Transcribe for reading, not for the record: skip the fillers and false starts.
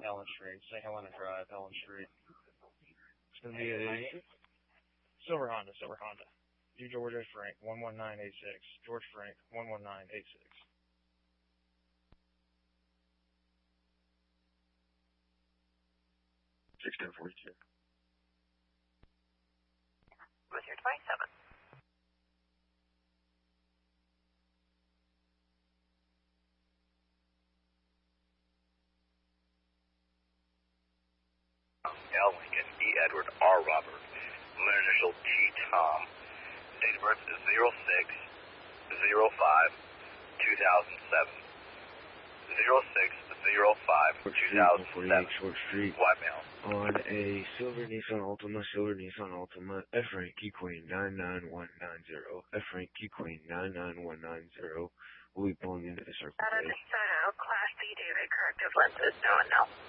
Ellen Street, St. Helena Drive, Ellen Street. It's going to be a silver Honda. New Georgia, Frank, 11986. George Frank, 11986. 1642. What's your 27? L. Lincoln, E. Edward, R. Robert, Moon initial T. Tom, date of birth is 06/05/2007. 06/05/2007. Short Street. White male. On a silver Nissan Altima, F Rank Key Queen 99190. F Rank Key Queen 99190. We'll be pulling into the Circle K. Class B David, corrective lenses, no and no.